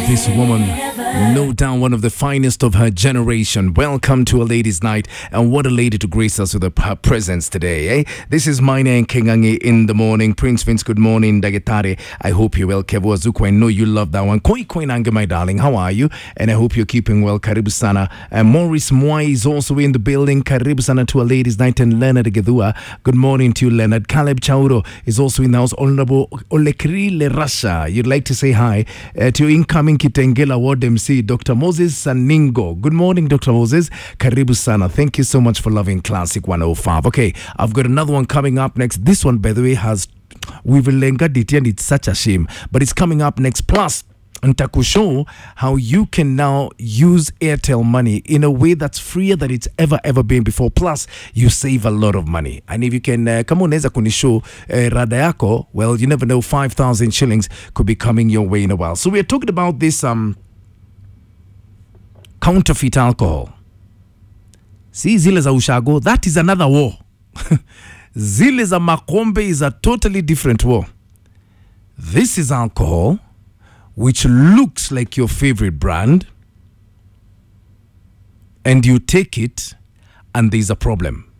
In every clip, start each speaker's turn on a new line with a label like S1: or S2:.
S1: this woman, no doubt one of the finest of her generation. Welcome to a ladies' night, and what a lady to grace us with her presence today. This is my name, Kingangi in the morning. Prince Vince, good morning. Dagetare, I hope you're well. Kevo Azuko, I know you love that one. Koi Nange, my darling, how are you? And I hope you're keeping well. Karibu sana. And Maurice Mwai is also in the building. Karibu sana to a ladies' night. And Leonard Gedua, good morning to you, Leonard. Caleb Chauro is also in the house. Honorable Olekri Lerasha, you'd like to say hi to your incoming Kitengela Ward MC, Dr. Moses Saningo. Good morning, Dr. Moses. Karibu sana. Thank you so much for loving Classic 105. Okay, I've got another one coming up next. This one, by the way, we've lingered it and it's such a shame, but it's coming up next. Plus, Ntakushow how you can now use Airtel money in a way that's freer than it's ever been before. Plus, you save a lot of money. And if you can, come on, unaweza kunishow rada yako, well, you never know, 5,000 shillings could be coming your way in a while. So we're talking about this counterfeit alcohol. See, zile za ushago, that is another war. Zile za makombe is a totally different war. This is alcohol which looks like your favorite brand, and you take it, and there's a problem.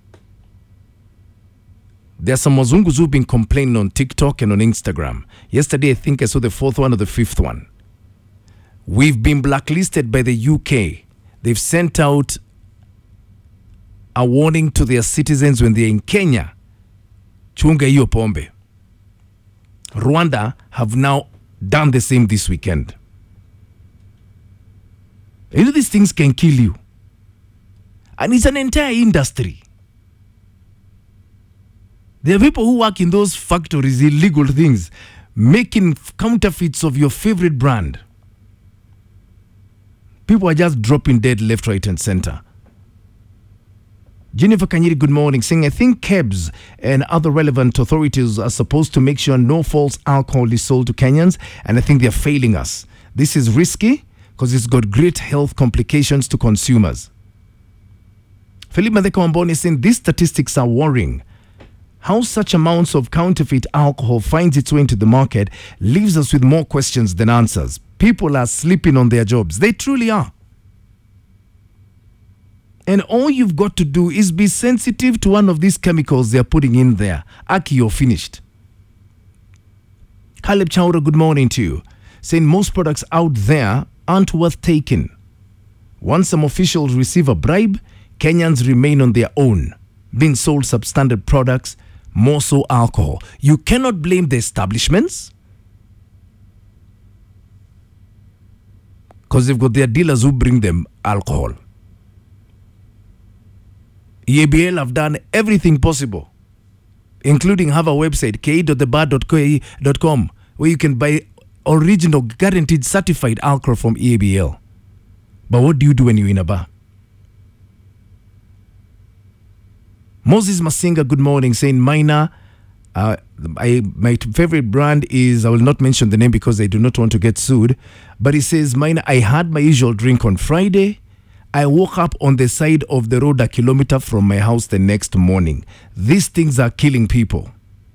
S1: There are some Wazungus who've been complaining on TikTok and on Instagram. Yesterday, I think I saw the fourth one or the fifth one. We've been blacklisted by the UK. They've sent out a warning to their citizens when they're in Kenya. Chunga hiyo pombe. Rwanda have now done the same this weekend. You know, these things can kill you. And it's an entire industry. There are people who work in those factories, illegal things, making counterfeits of your favorite brand. People are just dropping dead left, right, and center. Jennifer Kanyiri, good morning, saying, I think KEBS and other relevant authorities are supposed to make sure no false alcohol is sold to Kenyans, and I think they're failing us. This is risky because it's got great health complications to consumers. Philip Madeko Amboni is saying, these statistics are worrying. How such amounts of counterfeit alcohol finds its way into the market leaves us with more questions than answers. People are sleeping on their jobs. They truly are. And all you've got to do is be sensitive to one of these chemicals they're putting in there. Aki, you're finished. Caleb Chaura, good morning to you. Saying most products out there aren't worth taking. Once some officials receive a bribe, Kenyans remain on their own, being sold substandard products, more so alcohol. You cannot blame the establishments because they've got their dealers who bring them alcohol. EABL have done everything possible, including have a website, ke.thebar.com, where you can buy original, guaranteed, certified alcohol from EABL. But what do you do when you're in a bar? Moses Masinga, good morning, saying, my favorite brand is, I will not mention the name because I do not want to get sued, but he says, I had my usual drink on Friday. I woke up on the side of the road a kilometer from my house the next morning. These things are killing people.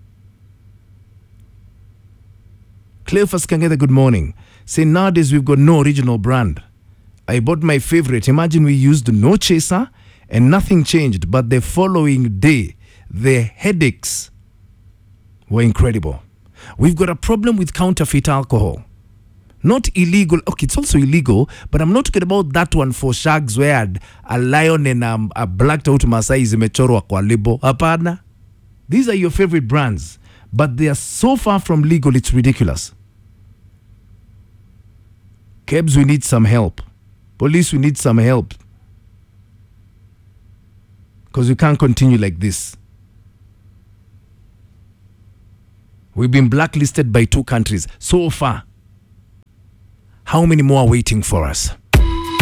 S1: Cleophas Kangeda, good morning. Say, nowadays we've got no original brand. I bought my favorite. Imagine we used no chaser and nothing changed. But the following day, the headaches were incredible. We've got a problem with counterfeit alcohol. Not illegal. Okay, it's also illegal, but I'm not talking about that one for shags where a lion and a blacked out Masai zimechorwa kwa lebo. Hapana. These are your favorite brands, but they are so far from legal, it's ridiculous. KEBS, we need some help. Police, we need some help. Because we can't continue like this. We've been blacklisted by 2 countries so far. How many more are waiting for us?